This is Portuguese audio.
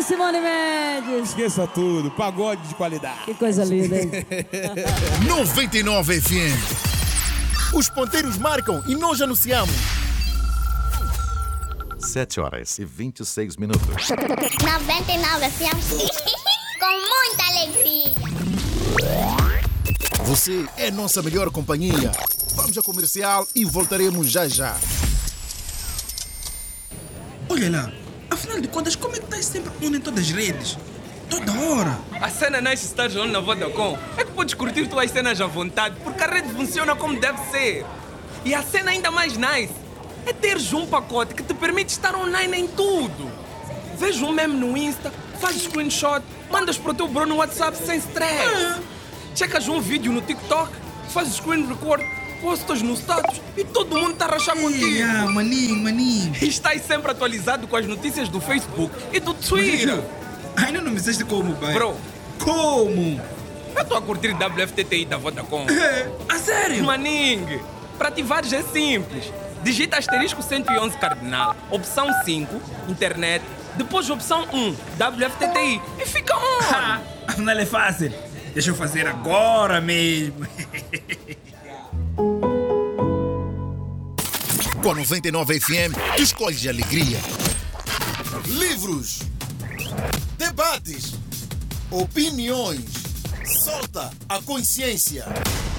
Simone Mendes. Esqueça tudo, pagode de qualidade. Que coisa linda, hein? 99 FM. Os ponteiros marcam e nós anunciamos. 7h26. 99 FM. Com muita alegria. Você é nossa melhor companhia. Vamos ao comercial e voltaremos já já. Olha lá, afinal de contas, como é que estás sempre on em todas as redes? Toda hora. A cena nice estar on na Vodacom é que podes curtir tuas cenas à vontade, porque a rede funciona como deve ser. E a cena ainda mais nice é teres um pacote que te permite estar online em tudo. Veja um meme no Insta, faz screenshot, mandas para o teu bro no WhatsApp sem stress. Checas um vídeo no TikTok, faz screen record, postas no status e todo mundo está a rachar contigo. Maninho. E estás sempre atualizado com as notícias do Facebook e do Twitter. Ainda não me disseste como, pai. Bro, como? eu estou a curtir WFTTI da Vodacom. A sério? Maning, para ativares é simples. Digita asterisco 111 cardinal, opção 5, internet, depois opção 1, WFTTI e fica on. Afinal é fácil. Deixa eu fazer agora mesmo. Com a 99 FM, tu escolhes alegria. Livros, debates, opiniões. Solta a consciência.